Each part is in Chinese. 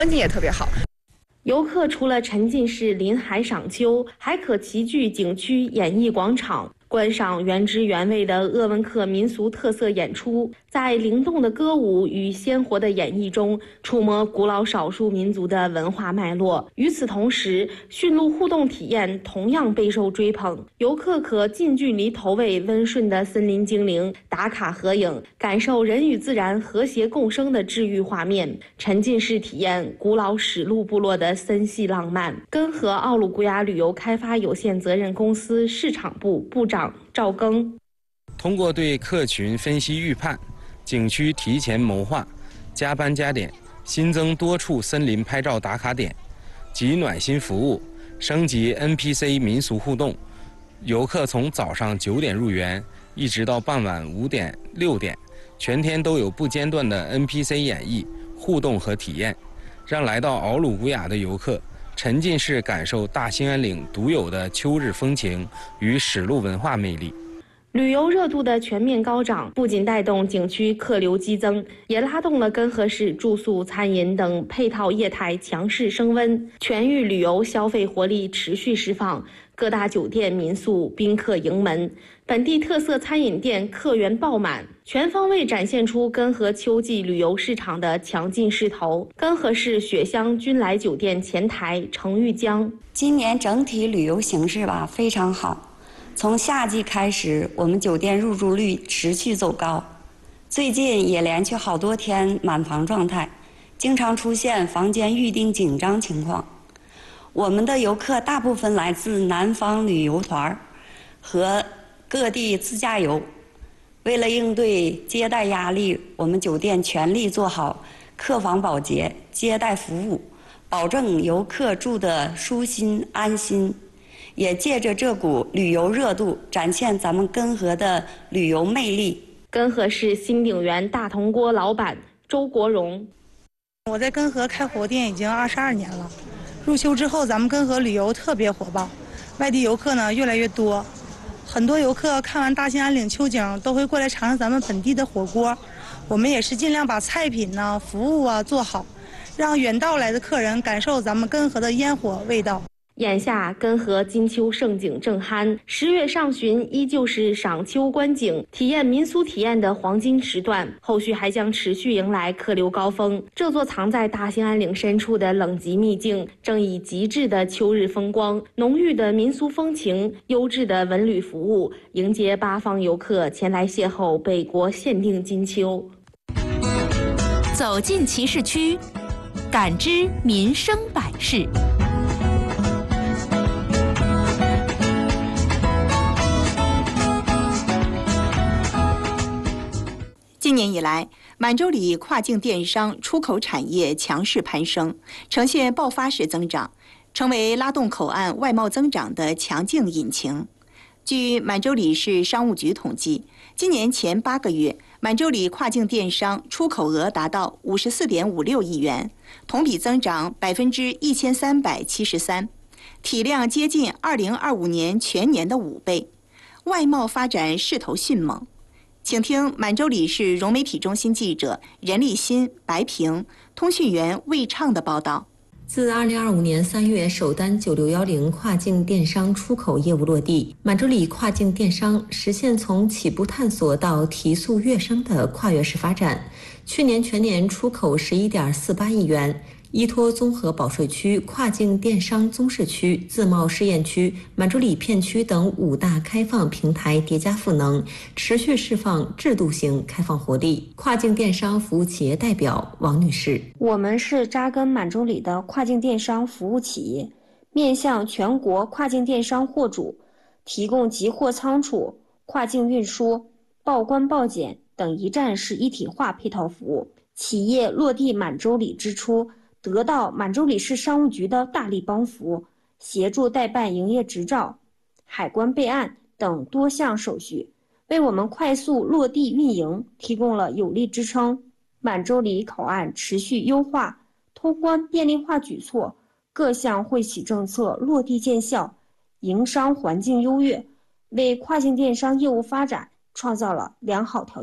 风景也特别好。 游客除了沉浸式临海赏秋，还可齐聚景区演艺广场，观赏原汁原味的鄂温克民俗特色演出，在灵动的歌舞与鲜活的演绎中，触摸古老少数民族的文化脉络。与此同时，驯鹿互动体验同样备受追捧，游客可近距离投喂温顺的森林精灵，打卡合影，感受人与自然和谐共生的治愈画面，沉浸式体验古老史鹿部落的森系浪漫。根河奥鲁古雅旅游开发有限责任公司市场部部长赵庚， 通过对客群分析预判，景区提前谋划，加班加点，新增多处森林拍照打卡点及暖心服务，升级 NPC 民俗互动。游客从早上9点入园，一直到傍晚5点、6点，全天都有不间断的 NPC 演绎、互动和体验，让来到奥鲁古雅的游客沉浸式感受大兴安岭独有的秋日风情与史鹿文化魅力。 旅游热度的全面高涨，不仅带动景区客流激增，也拉动了根河市住宿、餐饮等配套业态强势升温，全域旅游消费活力持续释放，各大酒店民宿宾客盈门，本地特色餐饮店客源爆满，全方位展现出根河秋季旅游市场的强劲势头。根河市雪乡君来酒店前台程玉江， 今年整体旅游形势非常好。从夏季开始，我们酒店入住率持续走高，最近也连续好多天满房状态，经常出现房间预订紧张情况。我们的游客大部分来自南方旅游团和各地自驾游，为了应对接待压力，我们酒店全力做好客房保洁、接待服务，保证游客住得舒心安心。也借着这股旅游热度，展现咱们根河的旅游魅力。 根河市新鼎园大铜锅老板周国荣， 我在根河开火锅店已经22年了，入秋之后咱们根河旅游特别火爆，外地游客呢越来越多，很多游客看完大兴安岭秋景都会过来尝尝咱们本地的火锅。我们也是尽量把菜品呢、服务做好，让远道来的客人感受咱们根河的烟火味道。 眼下根河金秋盛景正酣，10月上旬依旧是赏秋观景、体验民俗体验的黄金时段，后续还将持续迎来客流高峰。这座藏在大兴安岭深处的冷极秘境，正以极致的秋日风光、浓郁的民俗风情、优质的文旅服务，迎接八方游客前来邂逅北国限定金秋。 走进骑士区，感知民生百事。今年以来，满洲里跨境电商出口产业强势攀升，呈现爆发式增长，成为拉动口岸外贸增长的强劲引擎。据满洲里市商务局统计，今年前8个月，满洲里跨境电商出口额达到54.56亿元，同比增长1373%，体量接近2025年全年的5倍，外贸发展势头迅猛。请听满洲里市融媒体中心记者任立新、白平、通讯员魏畅的报道。 自2025年3月首单9610跨境电商出口业务落地，满洲里跨境电商实现从起步探索到提速跃升的跨越式发展。去年全年出口11.48亿元，依托综合保税区、跨境电商综试区、自贸试验区、满洲里片区等5大开放平台叠加赋能，持续释放制度性开放活力。跨境电商服务企业代表王女士： 我们是扎根满洲里的跨境电商服务企业，面向全国跨境电商货主，提供集货仓储、跨境运输、报关报检等一站式一体化配套服务。企业落地满洲里之初，得到满洲里市商务局的大力帮扶，协助代办营业执照、海关备案等多项手续，为我们快速落地运营提供了有力支撑。满洲里口岸持续优化，通关便利化举措，各项惠企政策落地见效，营商环境优越，为跨境电商业务发展创造了良好条件。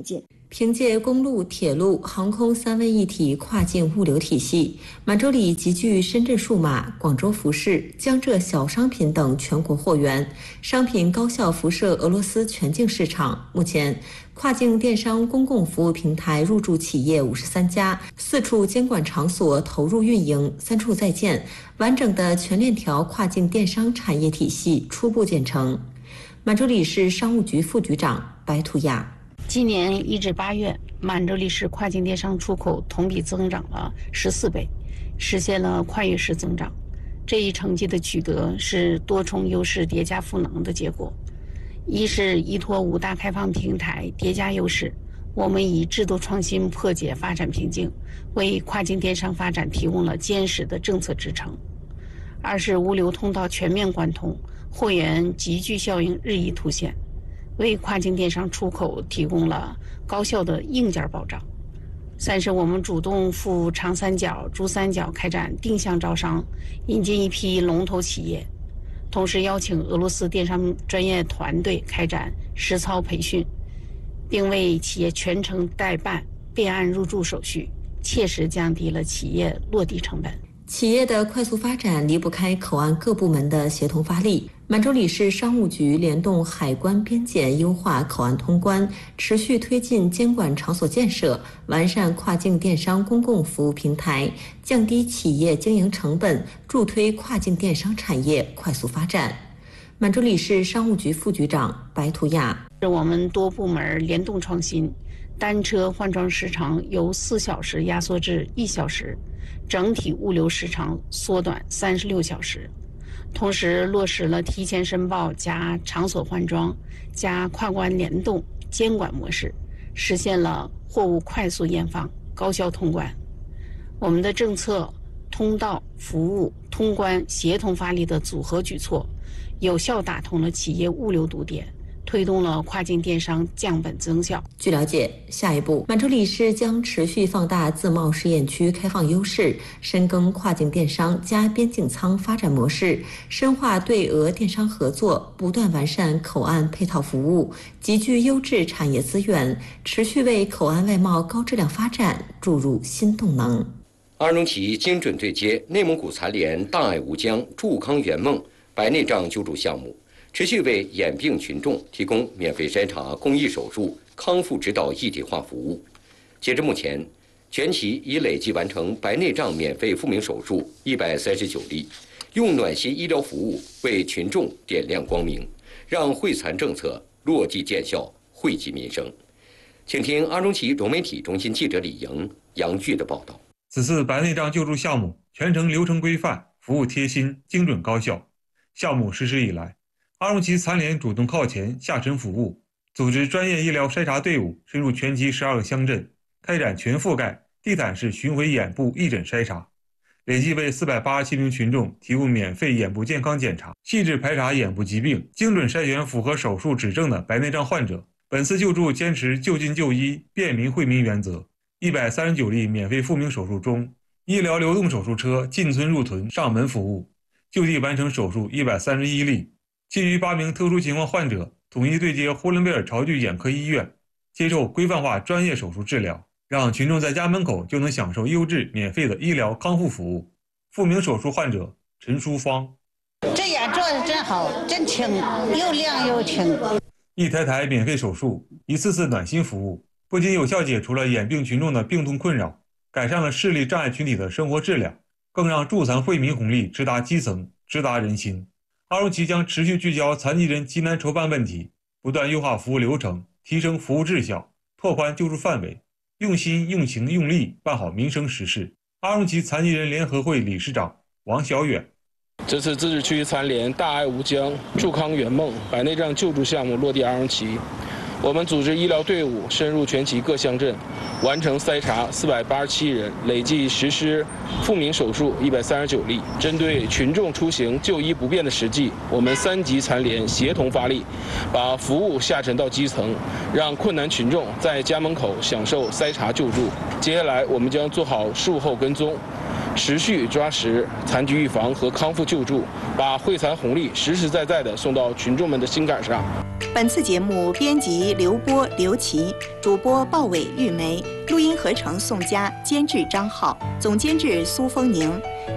凭借公路、铁路、航空三位一体跨境物流体系，满洲里集聚深圳数码、广州服饰、江浙小商品等全国货源，商品高效辐射俄罗斯全境市场。目前，跨境电商公共服务平台入驻企业53家，4处监管场所投入运营，3处在建，完整的全链条跨境电商产业体系初步建成。满洲里市商务局副局长白图亚。 今年1至8月，满洲里市跨境电商出口同比增长了14倍，实现了跨越式增长。这一成绩的取得是多重优势叠加赋能的结果。一是依托5大开放平台叠加优势，我们以制度创新破解发展瓶颈，为跨境电商发展提供了坚实的政策支撑。二是物流通道全面贯通，货源集聚效应日益凸显，为跨境电商出口提供了高效的硬件保障。三是我们主动赴长三角、珠三角开展定向招商，引进一批龙头企业，同时邀请俄罗斯电商专业团队开展实操培训，并为企业全程代办备案入驻手续，切实降低了企业落地成本。 企业的快速发展离不开口岸各部门的协同发力。满洲里市商务局联动海关边检，优化口岸通关，持续推进监管场所建设，完善跨境电商公共服务平台，降低企业经营成本，助推跨境电商产业快速发展。满洲里市商务局副局长白图亚。 我们多部门联动创新，单车换装时长由4小时压缩至1小时，整体物流时长缩短36小时。同时落实了提前申报加场所换装加跨关联动监管模式，实现了货物快速验放、高效通关。我们的政策、通道、服务、通关协同发力的组合举措，有效打通了企业物流堵点，推动了跨境电商降本增效。 据了解，下一步，满洲里市将持续放大自贸试验区开放优势，深耕跨境电商加边境仓发展模式，深化对俄电商合作，不断完善口岸配套服务，集聚优质产业资源，持续为口岸外贸高质量发展注入新动能。 阿荣旗精准对接内蒙古残联大爱无疆祝康圆梦白内障救助项目，持续为眼病群众提供免费筛查、公益手术、康复指导一体化服务。截至目前，全旗已累计完成白内障免费复明手术139例，用暖心医疗服务为群众点亮光明，让惠残政策落地见效，惠及民生。请听阿荣旗融媒体中心记者李莹、杨玉的报道。 此次白内障救助项目全程流程规范，服务贴心、精准高效。项目实施以来，阿荣旗残联主动靠前下沉服务，组织专业医疗筛查队伍深入全旗12个乡镇，开展全覆盖地毯式巡回眼部义诊筛查，累计为487名群众提供免费眼部健康检查，细致排查眼部疾病，精准筛选符合手术指证的白内障患者。本次救助坚持就近就医、便民惠民原则。139例免费复明手术中，医疗流动手术车进村入屯上门服务，就地完成手术131例。其余8名特殊情况患者统一对接呼伦贝尔潮聚眼科医院，接受规范化专业手术治疗，让群众在家门口就能享受优质免费的医疗康复服务。复明手术患者陈淑芳： 这眼做的真好，真轻，又亮又轻。 一台台免费手术，一次次暖心服务，不仅有效解除了眼病群众的病痛困扰，改善了视力障碍群体的生活质量，更让助残惠民红利直达基层，直达人心。阿荣旗将持续聚焦残疾人急难筹办问题，不断优化服务流程，提升服务质效，拓宽救助范围，用心、用情、用力办好民生实事。阿荣旗残疾人联合会理事长王小远： 这次自治区残联大爱无疆祝康圆梦白内障救助项目落地阿荣旗，我们组织医疗队伍深入全旗各乡镇，完成筛查487人，累计实施复明手术139例。针对群众出行就医不便的实际，我们3级残联协同发力，把服务下沉到基层，让困难群众在家门口享受筛查救助。接下来，我们将做好术后跟踪，持续抓实残疾预防和康复救助，把惠残红利实实在在地送到群众们的心坎上。 本次节目编辑刘波、刘琦，主播鲍伟、玉梅，录音合成宋佳，监制张浩，总监制苏丰宁。